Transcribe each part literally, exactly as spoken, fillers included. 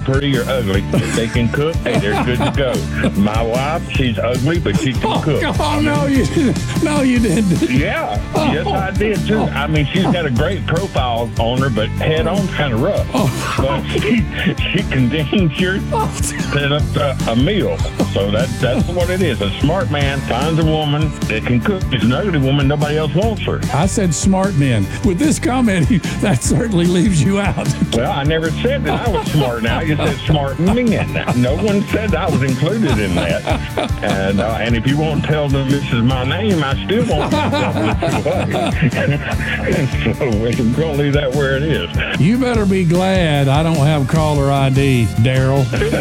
pretty or ugly. If they can cook, hey, they're good to go. My wife, she's ugly, but she can cook. Oh, no, you didn't. No, you didn't. Yeah, yes, I did too. I mean, she's got a great profile on her, but head on's kind of rough. But she, she can damn sure set up a, a meal. So that, that's what it is. A smart man finds a woman that can cook. She's an ugly woman, nobody else wants her. I said smart men. With this comment, that certainly leaves you out. Well, I never said that I was smart now. You said smart men. No one said I was included in that. And uh, and if you won't tell them this is my name, I still won't tell them this is what. So we're going to leave that where it is. You better be glad I don't have caller I D, Daryl.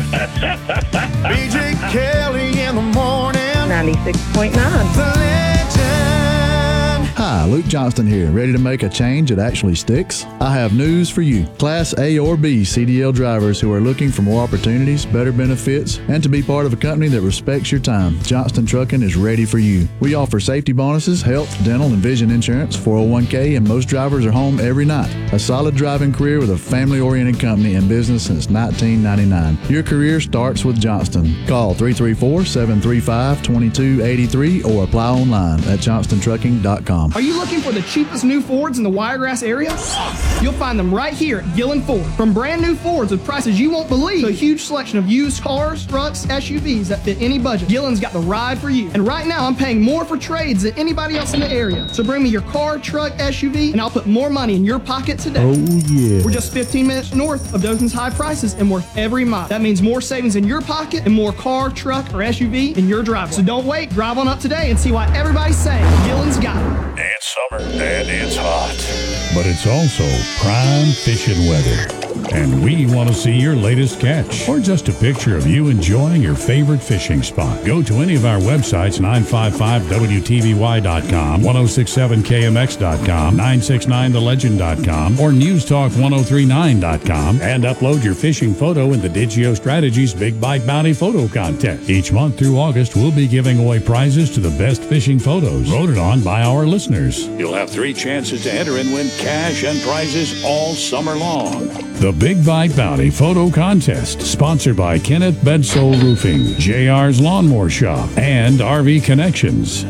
B J Kelly in the morning. ninety-six point nine. The legend. Hi, Luke Johnston here. Ready to make a change that actually sticks? I have news for you. Class A or B C D L drivers who are looking for more opportunities, better benefits, and to be part of a company that respects your time. Johnston Trucking is ready for you. We offer safety bonuses, health, dental, and vision insurance, four oh one k, and most drivers are home every night. A solid driving career with a family-oriented company in business since nineteen ninety-nine. Your career starts with Johnston. Call three three four, seven three five, two two eight three or apply online at johnston trucking dot com. Are you looking for the cheapest new Fords in the Wiregrass area? You'll find them right here at Gillen Ford. From brand new Fords with prices you won't believe to a huge selection of used cars, trucks, S U Vs that fit any budget, Gillen's got the ride for you. And right now I'm paying more for trades than anybody else in the area. So bring me your car, truck, S U V, and I'll put more money in your pocket today. Oh, yeah. We're just fifteen minutes north of Dothan's high prices and worth every mile. That means more savings in your pocket and more car, truck, or S U V in your driveway. So don't wait. Drive on up today and see why everybody's saying Gillen's got it. It's summer and it's hot. But it's also prime fishing weather. And we want to see your latest catch or just a picture of you enjoying your favorite fishing spot. Go to any of our websites, nine five five W T V Y dot com, ten sixty-seven K M X dot com, nine sixty-nine the legend dot com, or news talk ten thirty-nine dot com, and upload your fishing photo in the Digio Strategies Big Bite Bounty Photo Contest. Each month through August, we'll be giving away prizes to the best fishing photos voted on by our listeners. You'll have three chances to enter and win cash and prizes all summer long. The Big Bite Bounty Photo Contest, sponsored by Kenneth Bedsole Roofing, J R's Lawnmower Shop, and R V Connections.